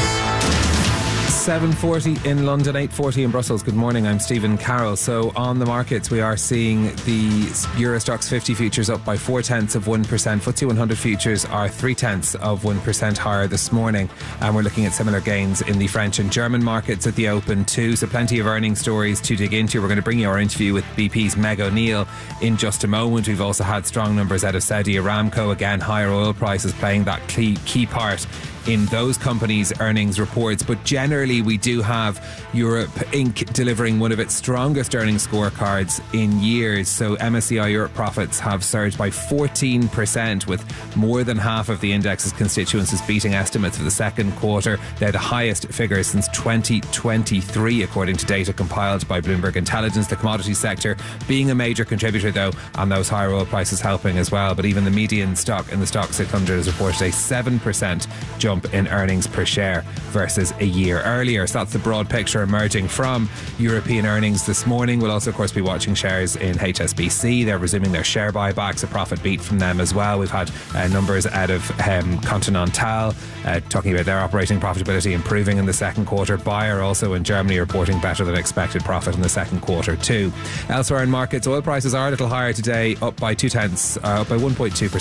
7:40 in London, 8:40 in Brussels. Good morning, I'm Stephen Carroll. So on the markets, we are seeing the Euro Stoxx 50 futures up by 0.4%. FTSE 100 futures are 0.3% higher this morning. And we're looking at similar gains in the French and German markets at the open too. So plenty of earnings stories to dig into. We're going to bring you our interview with BP's Meg O'Neill in just a moment. We've also had strong numbers out of Saudi Aramco. Again, higher oil prices playing that key part in those companies' earnings reports. But generally, we do have Europe Inc. delivering one of its strongest earnings scorecards in years. So MSCI Europe profits have surged by 14%, with more than half of the index's constituencies beating estimates for the second quarter. They're the highest figures since 2023, according to data compiled by Bloomberg Intelligence. The commodity sector being a major contributor, though, and those higher oil prices helping as well. But even the median stock in the Stoxx 600 has reported a 7% jump jump in earnings per share versus a year earlier. So that's the broad picture emerging from European earnings this morning. We'll also, of course, be watching shares in HSBC. They're resuming their share buybacks, a profit beat from them as well. We've had numbers out of Continental talking about their operating profitability improving in the second quarter. Bayer also in Germany reporting better than expected profit in the second quarter too. Elsewhere in markets, oil prices are a little higher today, up by 1.2% to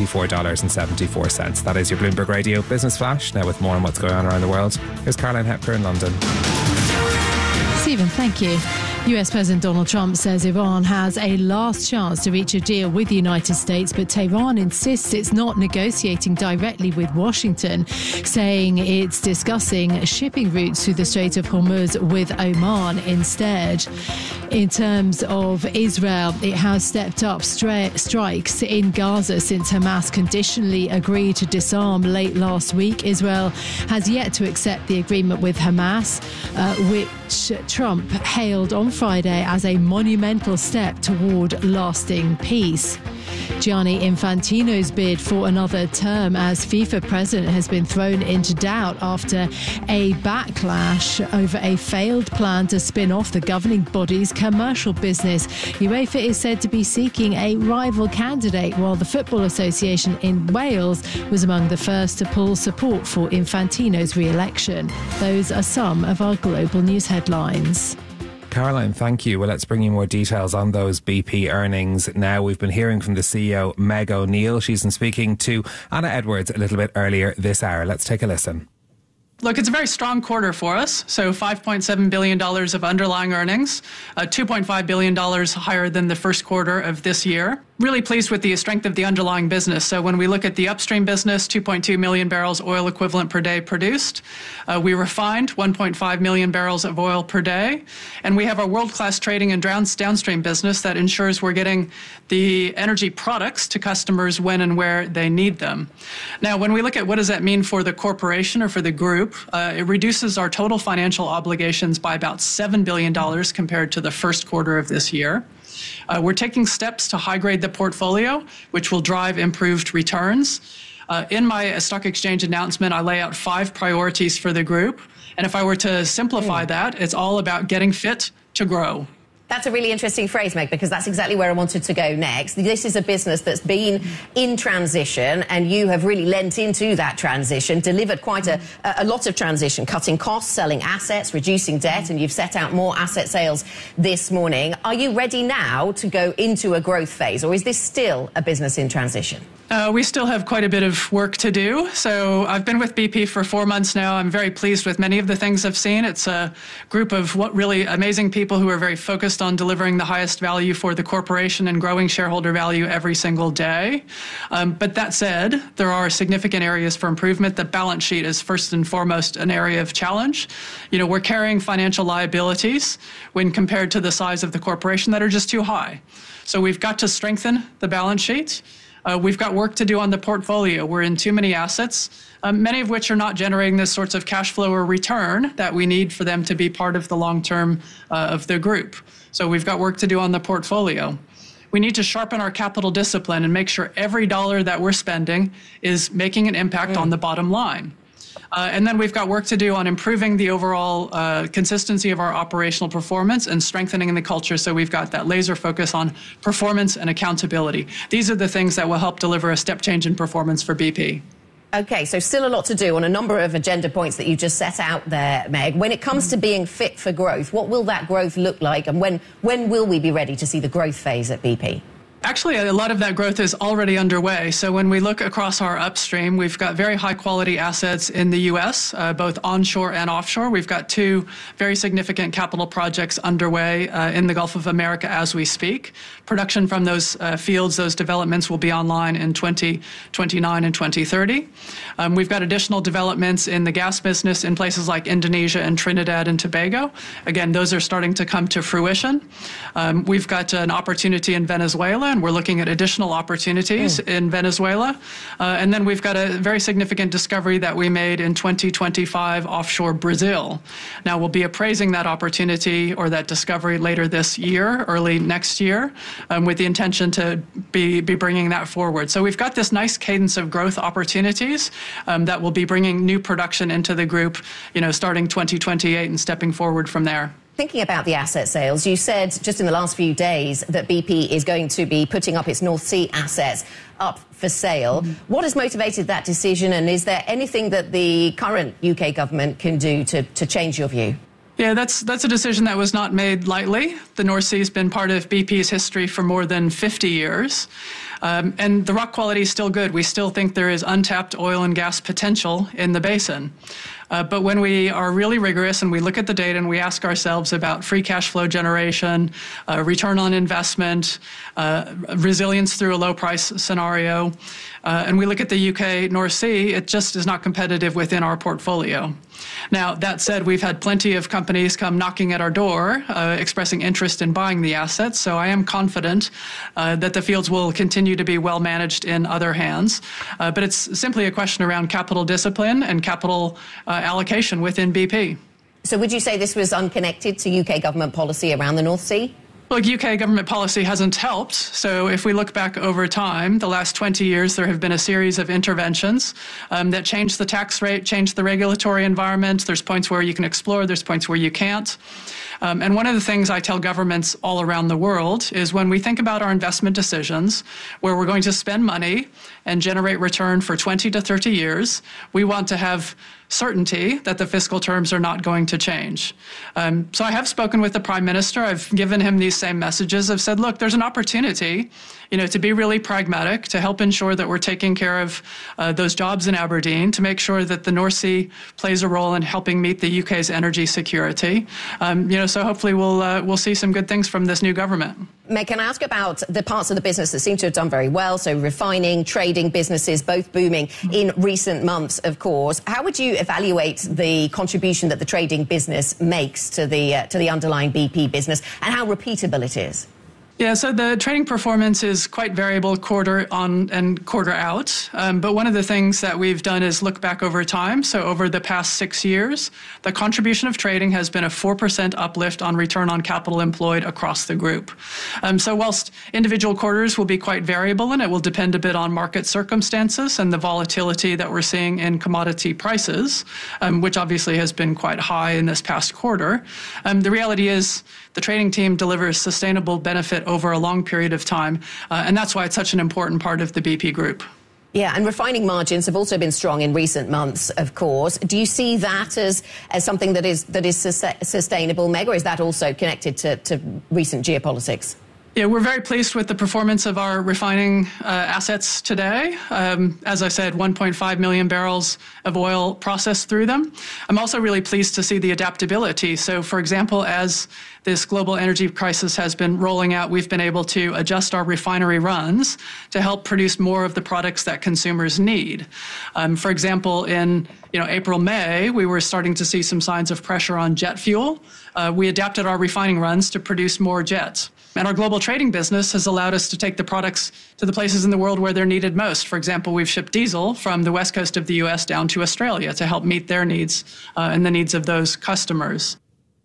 $84.74. That is your Bloomberg Radio Business Flash. Now with more on what's going on around the world, here's Caroline Hepker in London. Stephen, thank you. US President Donald Trump says Iran has a last chance to reach a deal with the United States, but Tehran insists it's not negotiating directly with Washington, saying it's discussing shipping routes through the Strait of Hormuz with Oman instead. In terms of Israel, it has stepped up strikes in Gaza since Hamas conditionally agreed to disarm late last week. Israel has yet to accept the agreement with Hamas, which Trump hailed on Friday as a monumental step toward lasting peace. Gianni Infantino's bid for another term as FIFA president has been thrown into doubt after a backlash over a failed plan to spin off the governing body's commercial business. UEFA is said to be seeking a rival candidate, while the Football Association in Wales was among the first to pull support for Infantino's re-election. Those are some of our global news headlines. Caroline, thank you. Well, let's bring you more details on those BP earnings now. We've been hearing from the CEO, Meg O'Neill. She's been speaking to Anna Edwards a little bit earlier this hour. Let's take a listen. Look, it's a very strong quarter for us. So $5.7 billion of underlying earnings, $2.5 billion higher than the first quarter of this year. Really pleased with the strength of the underlying business. So when we look at the upstream business, 2.2 million barrels oil equivalent per day produced. We refined 1.5 million barrels of oil per day. And we have our world-class trading and downstream business that ensures we're getting the energy products to customers when and where they need them. Now, when we look at what does that mean for the corporation or for the group, it reduces our total financial obligations by about $7 billion compared to the first quarter of this year. We're taking steps to high-grade the portfolio, which will drive improved returns. In my stock exchange announcement, I lay out 5 priorities for the group. And if I were to simplify that, it's all about getting fit to grow. That's a really interesting phrase, Meg, because that's exactly where I wanted to go next. This is a business that's been in transition, and you have really lent into that transition, delivered quite a lot of transition, cutting costs, selling assets, reducing debt, and you've set out more asset sales this morning. Are you ready now to go into a growth phase, or is this still a business in transition? We still have quite a bit of work to do. So I've been with BP for 4 months now. I'm very pleased with many of the things I've seen. It's a group of really amazing people who are very focused on delivering the highest value for the corporation and growing shareholder value every single day. But that said, there are significant areas for improvement. The balance sheet is first and foremost an area of challenge. You know, we're carrying financial liabilities when compared to the size of the corporation that are just too high. So we've got to strengthen the balance sheet. We've got work to do on the portfolio. We're in too many assets, many of which are not generating the sorts of cash flow or return that we need for them to be part of the long term of the group. So we've got work to do on the portfolio. We need to sharpen our capital discipline and make sure every dollar that we're spending is making an impact on the bottom line. And then we've got work to do on improving the overall consistency of our operational performance and strengthening the culture. So we've got that laser focus on performance and accountability. These are the things that will help deliver a step change in performance for BP. Okay, so still a lot to do on a number of agenda points that you just set out there, Meg. When it comes to being fit for growth, what will that growth look like, and when will we be ready to see the growth phase at BP? Actually, a lot of that growth is already underway. So when we look across our upstream, we've got very high quality assets in the U.S., both onshore and offshore. We've got 2 very significant capital projects underway in the Gulf of America as we speak. Production from those fields, those developments will be online in 2029 and 2030. We've got additional developments in the gas business in places like Indonesia and Trinidad and Tobago. Again, those are starting to come to fruition. We've got an opportunity in Venezuela Venezuela, and we're looking at additional opportunities in Venezuela. And then we've got a very significant discovery that we made in 2025 offshore Brazil. Now, we'll be appraising that opportunity or that discovery later this year, early next year, with the intention to be bringing that forward. So we've got this nice cadence of growth opportunities that will be bringing new production into the group, starting 2028 and stepping forward from there. Thinking about the asset sales, you said just in the last few days that BP is going to be putting up its North Sea assets up for sale. What has motivated that decision, and is there anything that the current UK government can do to change your view? Yeah, that's a decision that was not made lightly. The North Sea has been part of BP's history for more than 50 years. And the rock quality is still good. We still think there is untapped oil and gas potential in the basin. But when we are really rigorous and we look at the data and we ask ourselves about free cash flow generation, return on investment, resilience through a low price scenario, and we look at the UK North Sea, it just is not competitive within our portfolio. Now, that said, we've had plenty of companies come knocking at our door, expressing interest in buying the assets. So I am confident that the fields will continue to be well managed in other hands. But it's simply a question around capital discipline and capital allocation within BP. So would you say this was unconnected to UK government policy around the North Sea? Look, UK government policy hasn't helped. So if we look back over time, the last 20 years, there have been a series of interventions that changed the tax rate, changed the regulatory environment. There's points where you can explore, there's points where you can't. And one of the things I tell governments all around the world is when we think about our investment decisions, where we're going to spend money and generate return for 20 to 30 years, we want to have certainty that the fiscal terms are not going to change. So I have spoken with the Prime Minister. I've given him these same messages. I've said, look, there's an opportunity, to be really pragmatic, to help ensure that we're taking care of those jobs in Aberdeen, to make sure that the North Sea plays a role in helping meet the UK's energy security. So hopefully we'll see some good things from this new government. Meg, can I ask about the parts of the business that seem to have done very well? So refining, trading businesses, both booming in recent months, of course. How would you evaluate the contribution that the trading business makes to the underlying BP business, and how repeatable it is? Yeah, so the trading performance is quite variable quarter on and quarter out. But one of the things that we've done is look back over time. So over the past 6 years, the contribution of trading has been a 4% uplift on return on capital employed across the group. So whilst individual quarters will be quite variable, and it will depend a bit on market circumstances and the volatility that we're seeing in commodity prices, which obviously has been quite high in this past quarter, the reality is the trading team delivers sustainable benefit over a long period of time, and that's why it's such an important part of the BP group. Yeah, and refining margins have also been strong in recent months, of course. Do you see that as something that is sustainable, Meg, or is that also connected to recent geopolitics? Yeah, we're very pleased with the performance of our refining assets today. As I said, 1.5 million barrels of oil processed through them. I'm also really pleased to see the adaptability. So, for example, as this global energy crisis has been rolling out, we've been able to adjust our refinery runs to help produce more of the products that consumers need. For example, in April, May, we were starting to see some signs of pressure on jet fuel. We adapted our refining runs to produce more jets. And our global trading business has allowed us to take the products to the places in the world where they're needed most. For example, we've shipped diesel from the west coast of the U.S. down to Australia to help meet their needs and the needs of those customers.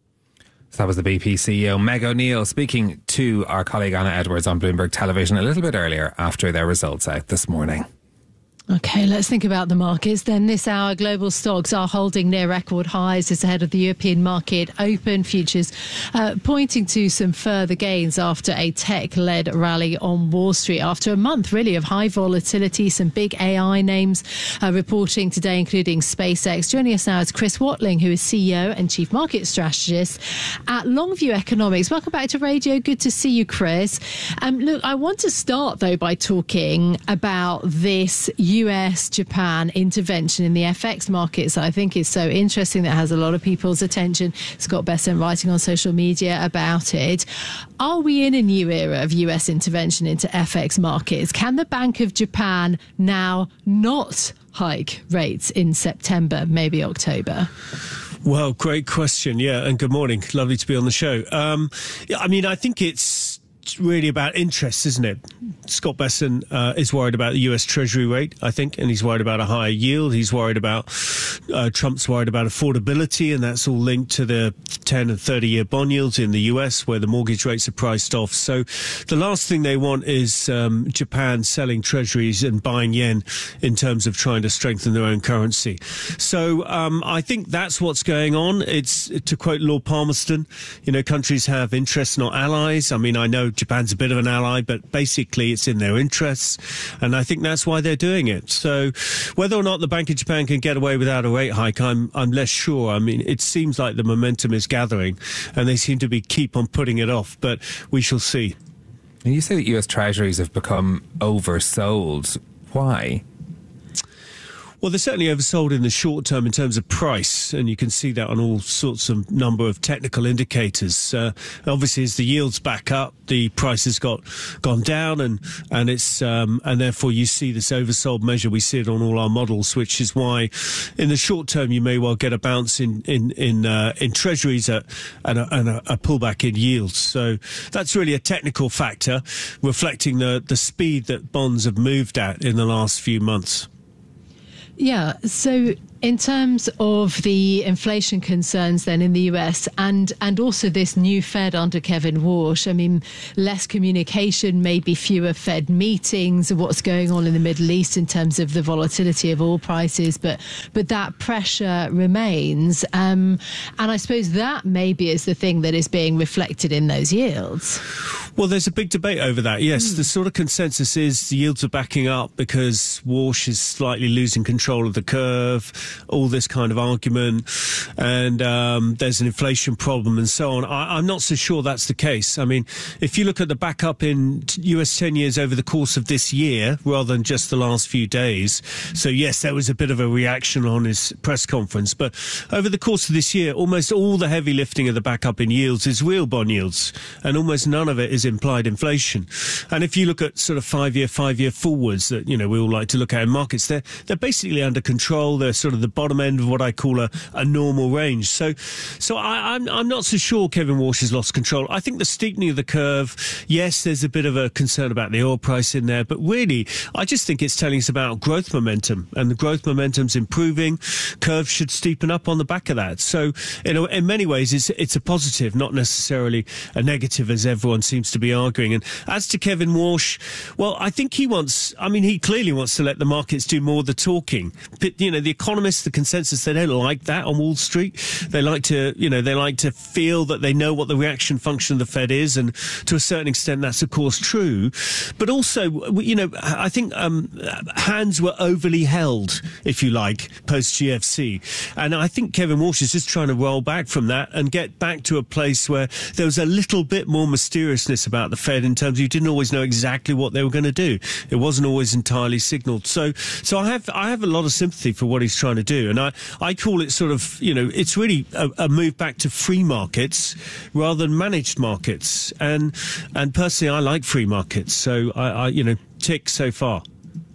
So that was the BP CEO, Meg O'Neill, speaking to our colleague Anna Edwards on Bloomberg Television a little bit earlier after their results out this morning. OK, let's think about the markets. Then this hour, global stocks are holding near record highs. It's ahead of the European market open. Futures pointing to some further gains after a tech-led rally on Wall Street. After a month, really, of high volatility, some big AI names reporting today, including SpaceX. Joining us now is Chris Watling, who is CEO and Chief Market Strategist at Longview Economics. Welcome back to radio. Good to see you, Chris. Look, I want to start, though, by talking about this US-Japan intervention in the FX markets that I think is so interesting, that has a lot of people's attention. Scott Bessent writing on social media about it. Are we in a new era of US intervention into FX markets? Can the Bank of Japan now not hike rates in September, maybe October? Well, great question. Yeah, and good morning. Lovely to be on the show. I mean, I think it's really about interest, isn't it? Scott Bessent is worried about the US Treasury rate, I think, and he's worried about a higher yield. He's worried about, Trump's worried about affordability, and that's all linked to the 10 and 30-year bond yields in the US, where the mortgage rates are priced off. So the last thing they want is Japan selling treasuries and buying yen in terms of trying to strengthen their own currency. So I think that's what's going on. It's, to quote Lord Palmerston, countries have interests, not allies. I mean, I know Japan's a bit of an ally, but basically it's in their interests, and I think that's why they're doing it. So whether or not the Bank of Japan can get away without a rate hike, I'm less sure. I mean, it seems like the momentum is gathering, and they seem to keep on putting it off, but we shall see. And you say that US Treasuries have become oversold. Why? Well, they're certainly oversold in the short term in terms of price, and you can see that on all sorts of number of technical indicators. Obviously, as the yields back up, the price has gone down, and it's and therefore you see this oversold measure. We see it on all our models, which is why, in the short term, you may well get a bounce in treasuries and a pullback in yields. So that's really a technical factor, reflecting the speed that bonds have moved at in the last few months. Yeah, so in terms of the inflation concerns then in the US and also this new Fed under Kevin Warsh, I mean, less communication, maybe fewer Fed meetings, what's going on in the Middle East in terms of the volatility of oil prices, but that pressure remains. And I suppose that maybe is the thing that is being reflected in those yields. Well, there's a big debate over that. Yes, the sort of consensus is the yields are backing up because Warsh is slightly losing control of the curve, all this kind of argument, and there's an inflation problem and so on. I'm not so sure that's the case. I mean, if you look at the backup in US 10 years over the course of this year, rather than just the last few days, so yes, there was a bit of a reaction on his press conference, but over the course of this year, almost all the heavy lifting of the backup in yields is real bond yields, and almost none of it is implied inflation. And if you look at sort of five-year forwards that, we all like to look at in markets, they're basically under control. They're sort of the bottom end of what I call a normal range. So I'm not so sure Kevin Warsh has lost control. I think the steepening of the curve, yes, there's a bit of a concern about the oil price in there, but really, I just think it's telling us about growth momentum, and the growth momentum's improving. Curve should steepen up on the back of that. So, in many ways, it's a positive, not necessarily a negative, as everyone seems to be arguing. And as to Kevin Warsh, well, I think he clearly wants to let the markets do more of the talking. But, the economists, the consensus, they don't like that on Wall Street. They like to feel that they know what the reaction function of the Fed is, and to a certain extent, that's of course true. But also, I think hands were overly held, if you like, post GFC, and I think Kevin Warsh is just trying to roll back from that and get back to a place where there was a little bit more mysteriousness about the Fed in terms of you didn't always know exactly what they were going to do. It wasn't always entirely signalled. So I have a lot of sympathy for what he's trying to do, and I call it sort of, it's really a move back to free markets rather than managed markets. And personally, I like free markets. So I tick so far.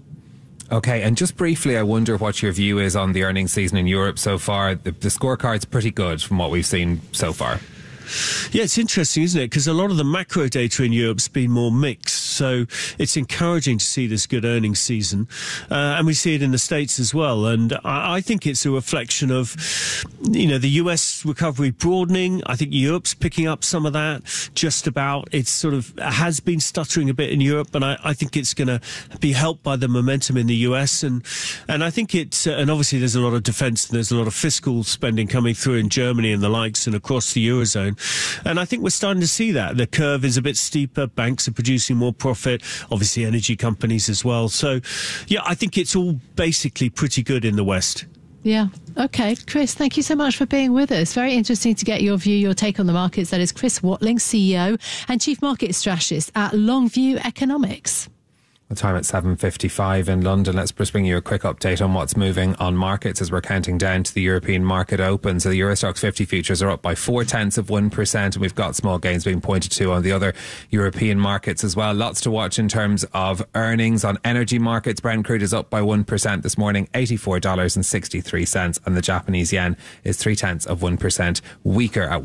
Okay, and just briefly, I wonder what your view is on the earnings season in Europe so far. The scorecard's pretty good from what we've seen so far. Yeah, it's interesting, isn't it? Because a lot of the macro data in Europe's been more mixed. So it's encouraging to see this good earnings season. And we see it in the States as well. And I think it's a reflection of, the US recovery broadening. I think Europe's picking up some of that just about. It's sort of has been stuttering a bit in Europe, but I think it's going to be helped by the momentum in the US. And I think and obviously there's a lot of defence and there's a lot of fiscal spending coming through in Germany and the likes and across the Eurozone. And I think we're starting to see that. The curve is a bit steeper. Banks are producing more profit. Obviously, energy companies as well. So, yeah, I think it's all basically pretty good in the West. Yeah. Okay. Chris, thank you so much for being with us. Very interesting to get your view, your take on the markets. That is Chris Watling, CEO and Chief Market Strategist at Longview Economics. The time at 7:55 in London. Let's just bring you a quick update on what's moving on markets as we're counting down to the European market open. So the Eurostoxx 50 futures are up by 0.4%, and we've got small gains being pointed to on the other European markets as well. Lots to watch in terms of earnings on energy markets. Brent crude is up by 1% this morning, $84.63, and the Japanese yen is 0.3% weaker at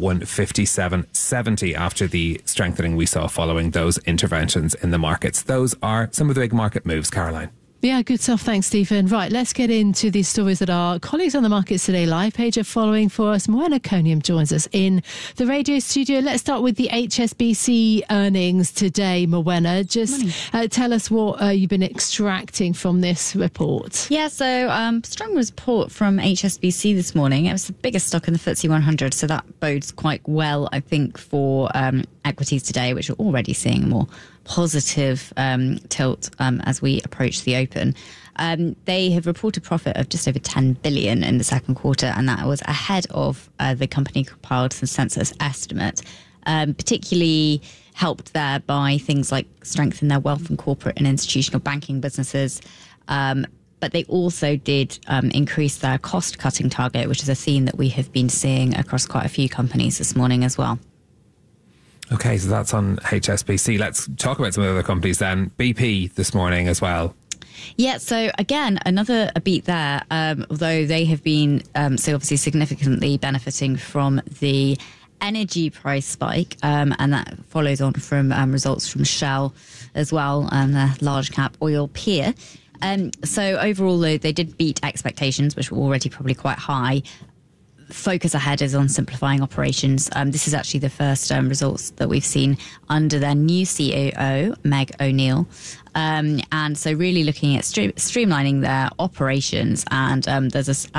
157.70 after the strengthening we saw following those interventions in the markets. Those are some of the big market moves, Caroline. Yeah, good stuff. Thanks, Stephen. Right, let's get into these stories that our colleagues on the Markets Today live page are following for us. Moena Coniam joins us in the radio studio. Let's start with the HSBC earnings today, Moena. Just tell us what you've been extracting from this report. Yeah, so strong report from HSBC this morning. It was the biggest stock in the FTSE 100, so that bodes quite well, I think, for equities today, which are already seeing more positive tilt as we approach the open. They have reported profit of just over 10 billion in the second quarter, and that was ahead of the company compiled consensus estimate, particularly helped there by things like strength in their wealth and corporate and institutional banking businesses. But they also did increase their cost-cutting target, which is a theme that we have been seeing across quite a few companies this morning as well. Okay, so that's on HSBC. Let's talk about some of the other companies then. BP this morning as well. Yeah, so again, another beat there, although they have been so obviously significantly benefiting from the energy price spike, and that follows on from results from Shell as well, and the large cap oil peer. So overall, though, they did beat expectations, which were already probably quite high. Focus ahead is on simplifying operations. This is actually the first results that we've seen under their new COO, Meg O'Neill. And so really looking at streamlining their operations. And there's